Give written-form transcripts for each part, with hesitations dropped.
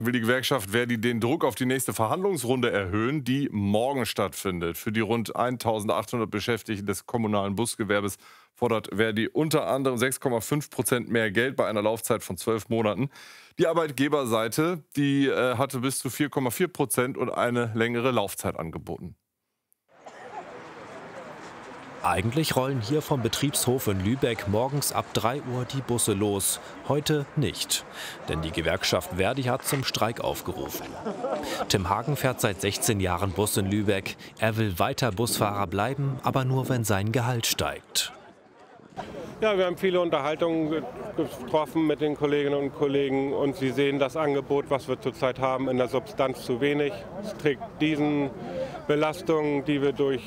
Will die Gewerkschaft Verdi den Druck auf die nächste Verhandlungsrunde erhöhen, die morgen stattfindet. Für die rund 1.800 Beschäftigten des kommunalen Busgewerbes fordert Verdi unter anderem 6,5% mehr Geld bei einer Laufzeit von 12 Monaten. Die Arbeitgeberseite, die hatte bis zu 4,4% und eine längere Laufzeit angeboten. Eigentlich rollen hier vom Betriebshof in Lübeck morgens ab 3 Uhr die Busse los. Heute nicht, denn die Gewerkschaft Verdi hat zum Streik aufgerufen. Tim Hagen fährt seit 16 Jahren Bus in Lübeck. Er will weiter Busfahrer bleiben, aber nur, wenn sein Gehalt steigt. Ja, wir haben viele Unterhaltungen getroffen mit den Kolleginnen und Kollegen und sie sehen das Angebot, was wir zurzeit haben, in der Substanz zu wenig. Es trägt diesen Belastungen, die wir durch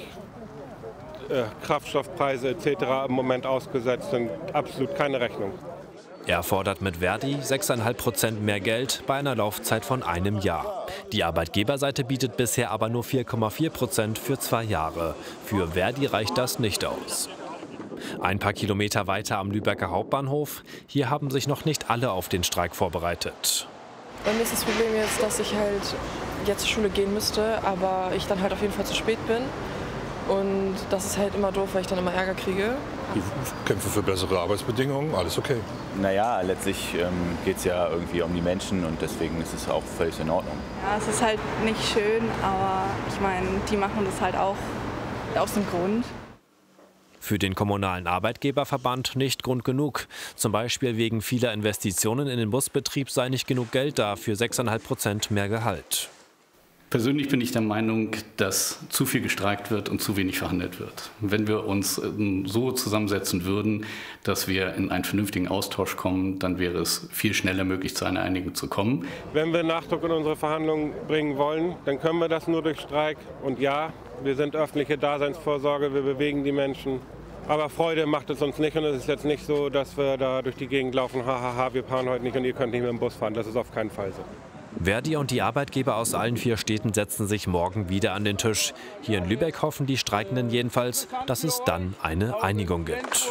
Kraftstoffpreise etc. im Moment ausgesetzt sind, absolut keine Rechnung. Er fordert mit Verdi 6,5% mehr Geld bei einer Laufzeit von einem Jahr. Die Arbeitgeberseite bietet bisher aber nur 4,4% für 2 Jahre. Für Verdi reicht das nicht aus. Ein paar Kilometer weiter am Lübecker Hauptbahnhof. Hier haben sich noch nicht alle auf den Streik vorbereitet. Bei mir ist das Problem jetzt, dass ich halt jetzt zur Schule gehen müsste, aber ich dann halt auf jeden Fall zu spät bin. Und das ist halt immer doof, weil ich dann immer Ärger kriege. Ich kämpfe für bessere Arbeitsbedingungen, alles okay. Naja, letztlich geht es ja irgendwie um die Menschen und deswegen ist es auch völlig in Ordnung. Ja, es ist halt nicht schön, aber ich meine, die machen das halt auch aus dem Grund. Für den kommunalen Arbeitgeberverband nicht Grund genug. Zum Beispiel wegen vieler Investitionen in den Busbetrieb sei nicht genug Geld da für 6,5% mehr Gehalt. Persönlich bin ich der Meinung, dass zu viel gestreikt wird und zu wenig verhandelt wird. Wenn wir uns so zusammensetzen würden, dass wir in einen vernünftigen Austausch kommen, dann wäre es viel schneller möglich, zu einer Einigung zu kommen. Wenn wir Nachdruck in unsere Verhandlungen bringen wollen, dann können wir das nur durch Streik. Und ja, wir sind öffentliche Daseinsvorsorge, wir bewegen die Menschen. Aber Freude macht es uns nicht und es ist jetzt nicht so, dass wir da durch die Gegend laufen, hahaha, wir fahren heute nicht und ihr könnt nicht mit dem Bus fahren. Das ist auf keinen Fall so. Verdi und die Arbeitgeber aus allen 4 Städten setzen sich morgen wieder an den Tisch. Hier in Lübeck hoffen die Streikenden jedenfalls, dass es dann eine Einigung gibt.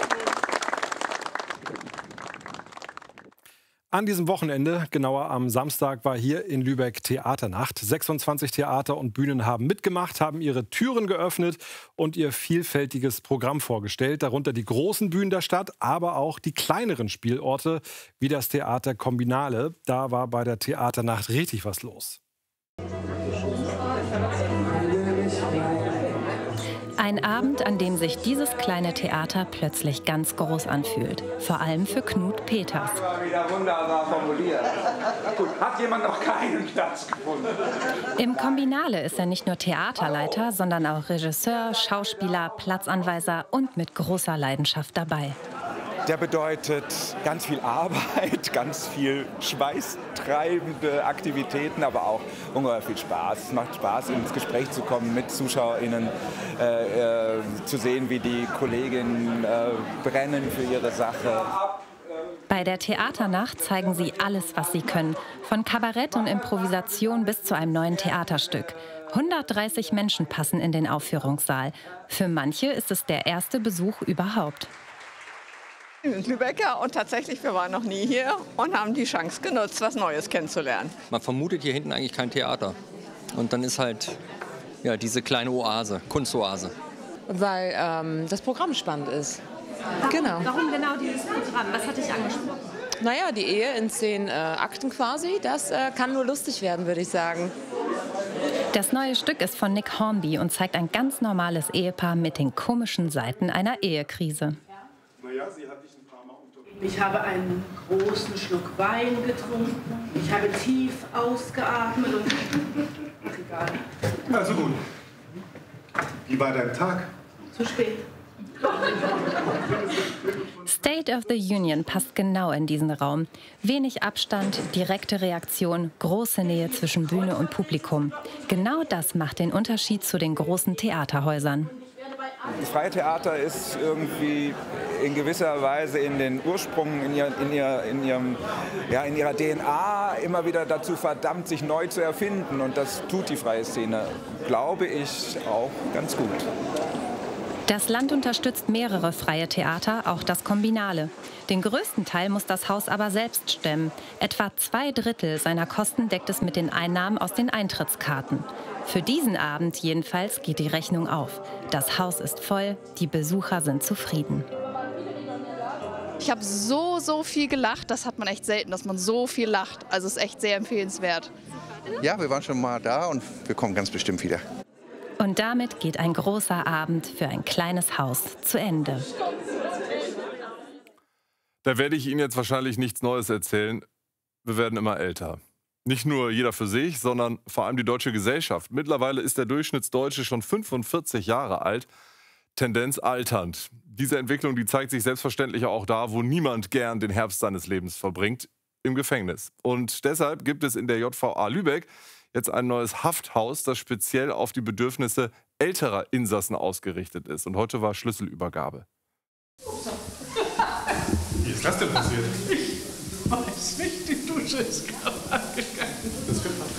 An diesem Wochenende, genauer am Samstag, war hier in Lübeck Theaternacht. 26 Theater und Bühnen haben mitgemacht, haben ihre Türen geöffnet und ihr vielfältiges Programm vorgestellt. Darunter die großen Bühnen der Stadt, aber auch die kleineren Spielorte, wie das Theater Kombinale. Da war bei der Theaternacht richtig was los. Ein Abend, an dem sich dieses kleine Theater plötzlich ganz groß anfühlt. Vor allem für Knut Peters. Das war wieder wunderbar formuliert. Gut, hat jemand noch keinen Platz gefunden? Im Kombinale ist er nicht nur Theaterleiter, sondern auch Regisseur, Schauspieler, Platzanweiser und mit großer Leidenschaft dabei. Der bedeutet ganz viel Arbeit, ganz viel schweißtreibende Aktivitäten, aber auch ungeheuer viel Spaß. Es macht Spaß, ins Gespräch zu kommen mit ZuschauerInnen, zu sehen, wie die Kolleginnen brennen für ihre Sache. Bei der Theaternacht zeigen sie alles, was sie können. Von Kabarett und Improvisation bis zu einem neuen Theaterstück. 130 Menschen passen in den Aufführungssaal. Für manche ist es der erste Besuch überhaupt. Wir sind Lübecker und tatsächlich, wir waren noch nie hier und haben die Chance genutzt, was Neues kennenzulernen. Man vermutet hier hinten eigentlich kein Theater. Und dann ist halt ja, diese kleine Oase, Kunstoase. Weil das Programm spannend ist. Genau. Warum genau dieses Programm? Was hat dich angesprochen? Naja, die Ehe in 10 Akten quasi, das kann nur lustig werden, würde ich sagen. Das neue Stück ist von Nick Hornby und zeigt ein ganz normales Ehepaar mit den komischen Seiten einer Ehekrise. Ich habe einen großen Schluck Wein getrunken. Ich habe tief ausgeatmet und... Ach, egal. Also gut. Wie war dein Tag? Zu spät. State of the Union passt genau in diesen Raum. Wenig Abstand, direkte Reaktion, große Nähe zwischen Bühne und Publikum. Genau das macht den Unterschied zu den großen Theaterhäusern. Das Freie Theater ist irgendwie in gewisser Weise in den Ursprüngen, in ihrer DNA immer wieder dazu verdammt, sich neu zu erfinden. Und das tut die freie Szene, glaube ich, auch ganz gut. Das Land unterstützt mehrere freie Theater, auch das Kombinale. Den größten Teil muss das Haus aber selbst stemmen. Etwa 2/3 seiner Kosten deckt es mit den Einnahmen aus den Eintrittskarten. Für diesen Abend jedenfalls geht die Rechnung auf. Das Haus ist voll, die Besucher sind zufrieden. Ich habe so viel gelacht, das hat man echt selten, dass man so viel lacht. Also es ist echt sehr empfehlenswert. Ja, wir waren schon mal da und wir kommen ganz bestimmt wieder. Und damit geht ein großer Abend für ein kleines Haus zu Ende. Da werde ich Ihnen jetzt wahrscheinlich nichts Neues erzählen. Wir werden immer älter. Nicht nur jeder für sich, sondern vor allem die deutsche Gesellschaft. Mittlerweile ist der Durchschnittsdeutsche schon 45 Jahre alt. Tendenz alternd. Diese Entwicklung, die zeigt sich selbstverständlich auch da, wo niemand gern den Herbst seines Lebens verbringt, im Gefängnis. Und deshalb gibt es in der JVA Lübeck jetzt ein neues Hafthaus, das speziell auf die Bedürfnisse älterer Insassen ausgerichtet ist. Und heute war Schlüsselübergabe. Wie ist das denn passiert? Ich weiß nicht, die Dusche ist kaputt gegangen. Das könnte man.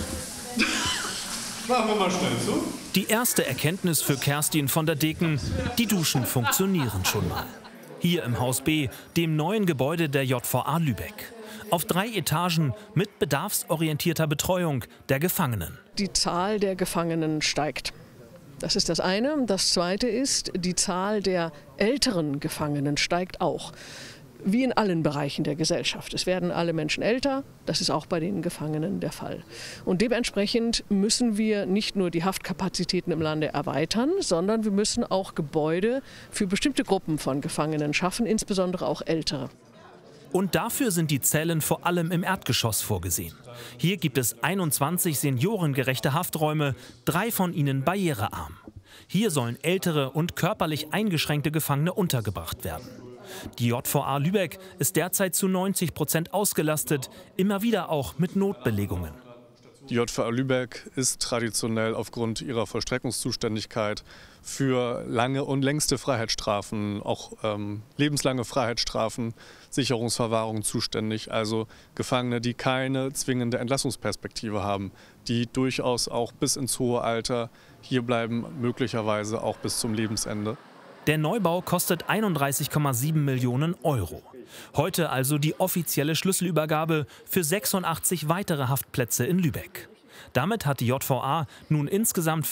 Machen wir mal schnell zu. Die erste Erkenntnis für Kerstin von der Deken: Die Duschen funktionieren schon mal. Hier im Haus B, dem neuen Gebäude der JVA Lübeck. Auf 3 Etagen mit bedarfsorientierter Betreuung der Gefangenen. Die Zahl der Gefangenen steigt. Das ist das eine. Das zweite ist, die Zahl der älteren Gefangenen steigt auch. Wie in allen Bereichen der Gesellschaft. Es werden alle Menschen älter, das ist auch bei den Gefangenen der Fall. Und dementsprechend müssen wir nicht nur die Haftkapazitäten im Lande erweitern, sondern wir müssen auch Gebäude für bestimmte Gruppen von Gefangenen schaffen, insbesondere auch ältere. Und dafür sind die Zellen vor allem im Erdgeschoss vorgesehen. Hier gibt es 21 seniorengerechte Hafträume, 3 von ihnen barrierearm. Hier sollen ältere und körperlich eingeschränkte Gefangene untergebracht werden. Die JVA Lübeck ist derzeit zu 90% ausgelastet, immer wieder auch mit Notbelegungen. Die JVA Lübeck ist traditionell aufgrund ihrer Vollstreckungszuständigkeit für lange und längste Freiheitsstrafen, auch lebenslange Freiheitsstrafen, Sicherungsverwahrung zuständig. Also Gefangene, die keine zwingende Entlassungsperspektive haben, die durchaus auch bis ins hohe Alter hier bleiben, möglicherweise auch bis zum Lebensende. Der Neubau kostet 31,7 Millionen Euro. Heute also die offizielle Schlüsselübergabe für 86 weitere Haftplätze in Lübeck. Damit hat die JVA nun insgesamt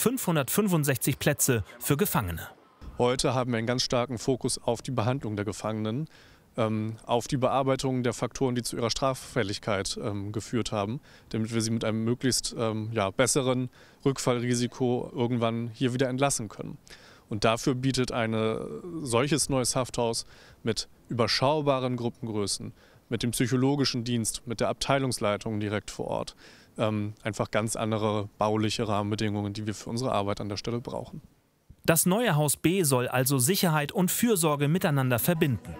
565 Plätze für Gefangene. Heute haben wir einen ganz starken Fokus auf die Behandlung der Gefangenen, auf die Bearbeitung der Faktoren, die zu ihrer Straffälligkeit geführt haben, damit wir sie mit einem möglichst besseren Rückfallrisiko irgendwann hier wieder entlassen können. Und dafür bietet ein solches neues Hafthaus mit überschaubaren Gruppengrößen, mit dem psychologischen Dienst, mit der Abteilungsleitung direkt vor Ort, einfach ganz andere bauliche Rahmenbedingungen, die wir für unsere Arbeit an der Stelle brauchen. Das neue Haus B soll also Sicherheit und Fürsorge miteinander verbinden.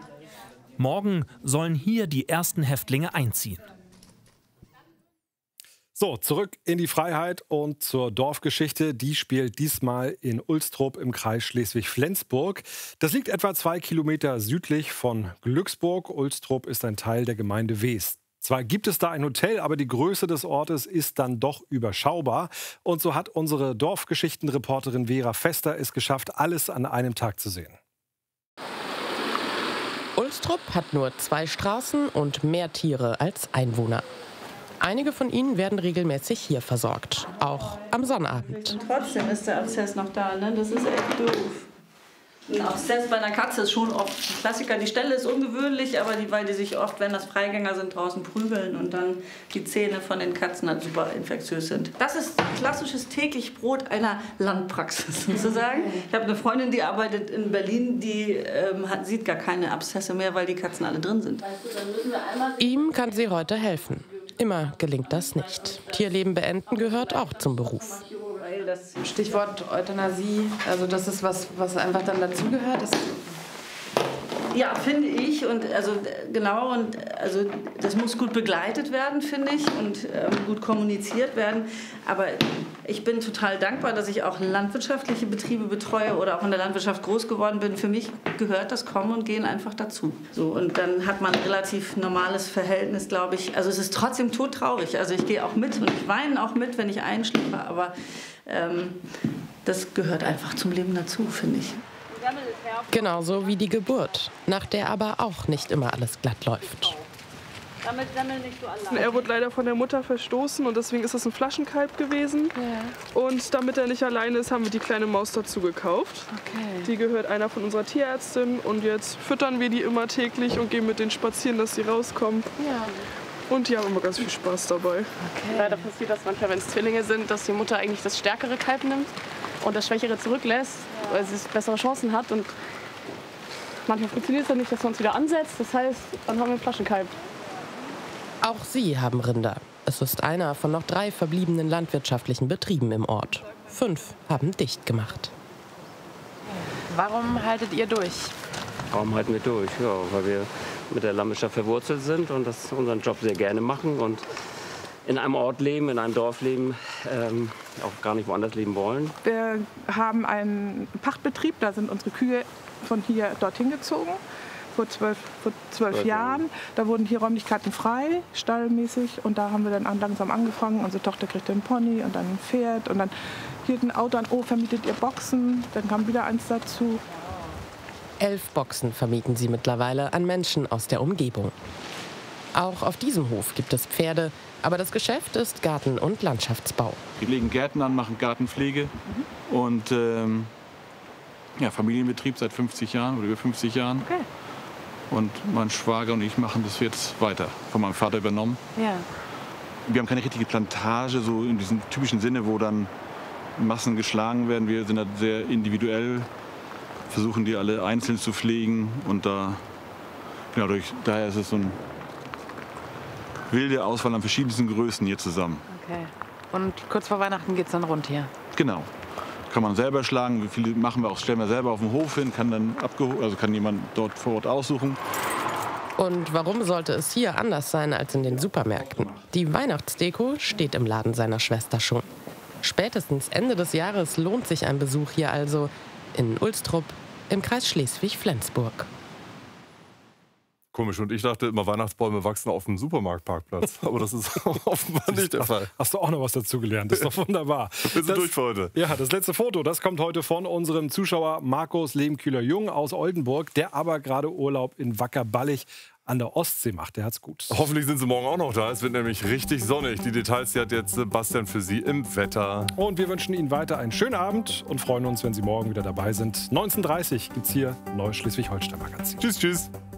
Morgen sollen hier die ersten Häftlinge einziehen. So, zurück in die Freiheit und zur Dorfgeschichte. Die spielt diesmal in Ulstrup im Kreis Schleswig-Flensburg. Das liegt etwa 2 Kilometer südlich von Glücksburg. Ulstrup ist ein Teil der Gemeinde Wees. Zwar gibt es da ein Hotel, aber die Größe des Ortes ist dann doch überschaubar. Und so hat unsere Dorfgeschichtenreporterin Vera Fester es geschafft, alles an einem Tag zu sehen. Ulstrup hat nur 2 Straßen und mehr Tiere als Einwohner. Einige von ihnen werden regelmäßig hier versorgt, auch am Sonnabend. Trotzdem ist der Abszess noch da, ne? Das ist echt doof. Ein Abszess bei einer Katze ist schon oft ein Klassiker. Die Stelle ist ungewöhnlich, aber weil die sich oft, wenn das Freigänger sind, draußen prügeln und dann die Zähne von den Katzen halt super infektiös sind. Das ist klassisches täglich Brot einer Landpraxis sozusagen. Ich habe eine Freundin, die arbeitet in Berlin, die sieht gar keine Abszesse mehr, weil die Katzen alle drin sind. Ihm kann sie heute helfen. Immer gelingt das nicht. Tierleben beenden gehört auch zum Beruf. Stichwort Euthanasie, also das ist was einfach dann dazugehört? Ja, finde ich. Und also genau, und also das muss gut begleitet werden, finde ich, und gut kommuniziert werden. Aber ich bin total dankbar, dass ich auch landwirtschaftliche Betriebe betreue oder auch in der Landwirtschaft groß geworden bin. Für mich gehört das Kommen und Gehen einfach dazu. So, und dann hat man ein relativ normales Verhältnis, glaube ich. Also es ist trotzdem todtraurig. Also ich gehe auch mit und ich weine auch mit, wenn ich einschlafe. Aber das gehört einfach zum Leben dazu, finde ich. Genauso wie die Geburt, nach der aber auch nicht immer alles glatt läuft. Er wurde leider von der Mutter verstoßen und deswegen ist das ein Flaschenkalb gewesen. Ja. Und damit er nicht alleine ist, haben wir die kleine Maus dazu gekauft. Okay. Die gehört einer von unserer Tierärztin und jetzt füttern wir die immer täglich und gehen mit denen spazieren, dass sie rauskommen. Ja. Und die haben immer ganz viel Spaß dabei. Okay. Leider passiert das manchmal, wenn es Zwillinge sind, dass die Mutter eigentlich das stärkere Kalb nimmt und das Schwächere zurücklässt, weil sie bessere Chancen hat. Und manchmal funktioniert es dann nicht, dass man es wieder ansetzt. Das heißt, dann haben wir ein Flaschenkalb. Auch sie haben Rinder. Es ist einer von noch 3 verbliebenen landwirtschaftlichen Betrieben im Ort. 5 haben dicht gemacht. Warum haltet ihr durch? Warum halten wir durch? Ja, weil wir mit der Landwirtschaft verwurzelt sind und das unseren Job sehr gerne machen und in einem Ort leben, in einem Dorf leben, auch gar nicht woanders leben wollen. Wir haben einen Pachtbetrieb, da sind unsere Kühe von hier dorthin gezogen. Vor 12 Jahren. Da wurden hier Räumlichkeiten frei, stallmäßig. Und da haben wir dann langsam angefangen. Unsere Tochter kriegte einen Pony und dann ein Pferd. Und dann hier ein Auto an, oh, vermietet ihr Boxen? Dann kam wieder eins dazu. 11 Boxen vermieten sie mittlerweile an Menschen aus der Umgebung. Auch auf diesem Hof gibt es Pferde. Aber das Geschäft ist Garten- und Landschaftsbau. Wir legen Gärten an, machen Gartenpflege. Und ja, Familienbetrieb seit 50 Jahren oder über 50 Jahren. Okay. Und mein Schwager und ich machen das jetzt weiter, von meinem Vater übernommen. Ja. Wir haben keine richtige Plantage, so in diesem typischen Sinne, wo dann Massen geschlagen werden. Wir sind da sehr individuell, versuchen die alle einzeln zu pflegen. Und daher ist es so eine wilde Auswahl an verschiedensten Größen hier zusammen. Okay. Und kurz vor Weihnachten geht es dann rund hier? Genau. Kann man selber schlagen, wie viele machen wir auch, stellen wir selber auf den Hof hin, kann jemand dort vor Ort aussuchen. Und warum sollte es hier anders sein als in den Supermärkten? Die Weihnachtsdeko steht im Laden seiner Schwester schon. Spätestens Ende des Jahres lohnt sich ein Besuch hier also in Ulstrup im Kreis Schleswig-Flensburg. Komisch, und ich dachte immer, Weihnachtsbäume wachsen auf dem Supermarktparkplatz. Aber das ist offenbar nicht der Fall. Hast du auch noch was dazu gelernt? Das ist doch wunderbar. Wir sind durch für heute. Ja, das letzte Foto, das kommt heute von unserem Zuschauer Markus Lehmkühler-Jung aus Oldenburg, der aber gerade Urlaub in Wackerballig an der Ostsee macht. Der hat's gut. Hoffentlich sind sie morgen auch noch da. Es wird nämlich richtig sonnig. Die Details, die hat jetzt Sebastian für Sie im Wetter. Und wir wünschen Ihnen weiter einen schönen Abend und freuen uns, wenn Sie morgen wieder dabei sind. 19:30 Uhr gibt's hier Neues Schleswig-Holstein-Magazin. Tschüss, tschüss.